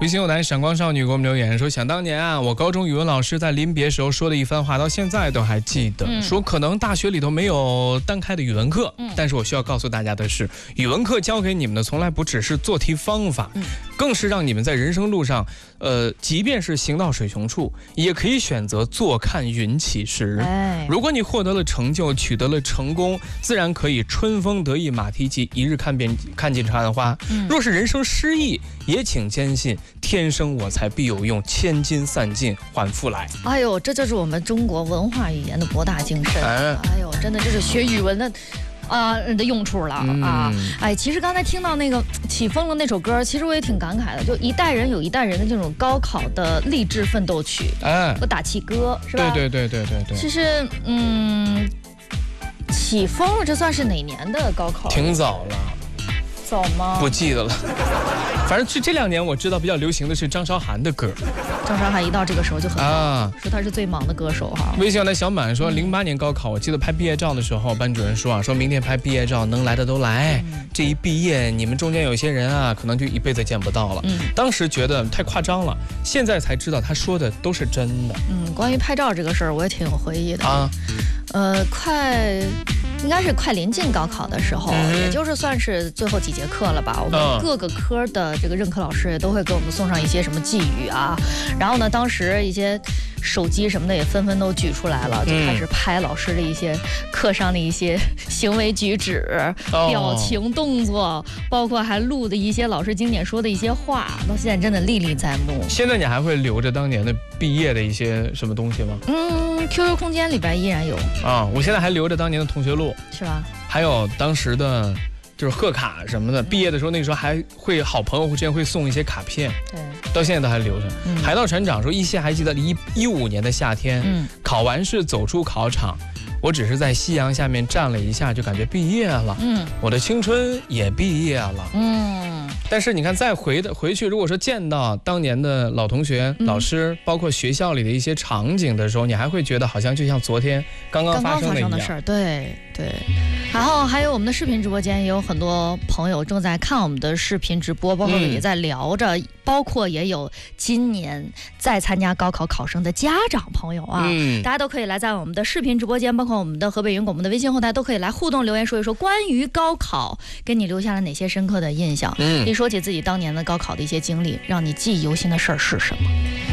微信有男闪光少女给我们留言说，想当年啊，我高中语文老师在临别时候说的一番话，到现在都还记得。说可能大学里头没有单开的语文课，但是我需要告诉大家的是，语文课教给你们的从来不只是做题方法，更是让你们在人生路上，即便是行到水穷处，也可以选择坐看云起时。如果你获得了成就，取得了成功，自然可以春风得意马蹄疾，一日看尽长安花。若是人生失意，也请坚信天生我材必有用，千金散尽还复来。 哎呦，这就是我们中国文化语言的博大精深。哎呦，真的这是学语文的的用处了啊！哎，其实刚才听到那个起风了那首歌，其实我也挺感慨的，就一代人有一代人的这种高考的励志奋斗曲，和打气歌，是吧？ 对。 其实，起风了，这算是哪年的高考？ 挺早了。 早吗？ 不记得了，反正这2年我知道比较流行的是张韶涵的歌。 张韶涵一到这个时候就很忙，说她是最忙的歌手哈。 微信的小满说，08年高考，我记得拍毕业照的时候，班主任说说明天拍毕业照，能来的都来。这一毕业，你们中间有些人啊，可能就一辈子见不到了。当时觉得太夸张了，现在才知道他说的都是真的。 关于拍照这个事儿，我也挺有回忆的啊。应该是快临近高考的时候，也就是算是最后几节课了吧。我们各个科的这个任课老师也都会给我们送上一些什么寄语啊。然后呢，当时一些手机什么的也纷纷都举出来了，就开始拍老师的一些课上的一些行为举止、表情动作，包括还录的一些老师经典说的一些话，到现在真的历历在目。 现在你还会留着当年的毕业的一些什么东西吗 ？QQ 空间里边依然有啊，我现在还留着当年的同学录， 是吧？ 还有当时的就是贺卡什么的，毕业的时候那个时候还会好朋友之间会送一些卡片， 对， 到现在都还留着。海盗船长说，依稀还记得15年的夏天，考完试走出考场，我只是在夕阳下面站了一下，就感觉毕业了，我的青春也毕业了，但是你看再回去，如果说见到当年的老同学、老师，包括学校里的一些场景的时候，你还会觉得好像就像昨天刚刚发生的事儿。 对。然后还有我们的视频直播间也有很多朋友正在看我们的视频直播，包括也在聊着，包括也有今年在参加高考考生的家长朋友啊，大家都可以来在我们的视频直播间，包括我们的河北云广播的微信后台都可以来互动留言，说一说关于高考给你留下了哪些深刻的印象。你说起自己当年的高考的一些经历，让你记忆犹新的事儿是什么？